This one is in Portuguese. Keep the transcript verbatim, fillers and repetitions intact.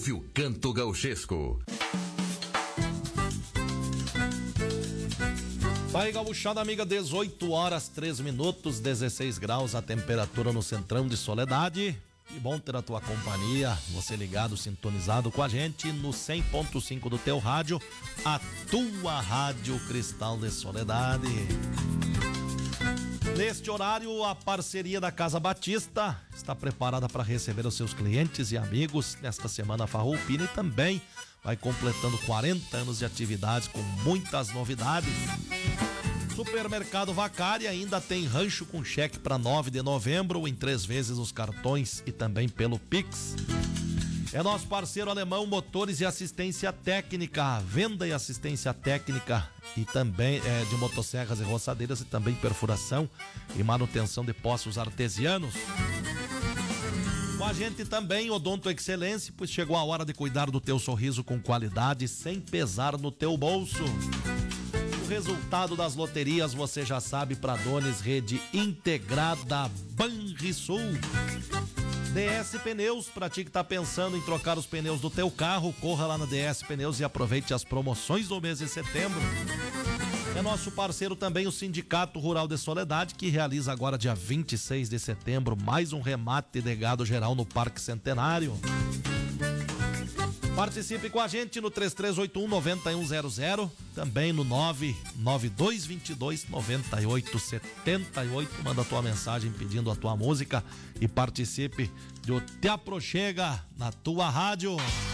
ouve o Canto Gauchesco. Tá aí, gauchada amiga, dezoito horas, três minutos, dezesseis graus a temperatura no Centrão de Soledade. Que bom ter a tua companhia, você ligado, sintonizado com a gente no cem ponto cinco do teu rádio, a tua Rádio Cristal de Soledade. Neste horário, a parceria da Casa Batista está preparada para receber os seus clientes e amigos nesta semana farroupina e também vai completando quarenta anos de atividades com muitas novidades. Supermercado Vacari ainda tem rancho com cheque para nove de novembro em três vezes os cartões e também pelo Pix. É nosso parceiro alemão Motores e Assistência Técnica, venda e assistência técnica e também é, de motosserras e roçadeiras e também perfuração e manutenção de poços artesianos. Com a gente também Odonto Excelência, pois chegou a hora de cuidar do teu sorriso com qualidade sem pesar no teu bolso. Resultado das loterias você já sabe, para Dones Rede Integrada Banrisul. D S Pneus, pra ti que tá pensando em trocar os pneus do teu carro, corra lá na D S Pneus e aproveite as promoções do mês de setembro. É nosso parceiro também o Sindicato Rural de Soledade, que realiza agora dia vinte e seis de setembro mais um remate de gado geral no Parque Centenário. Participe com a gente no três três oito um nove um zero zero, também no nove nove dois dois dois nove oito sete oito. Manda a tua mensagem pedindo a tua música e participe do Te Aproxega na tua rádio.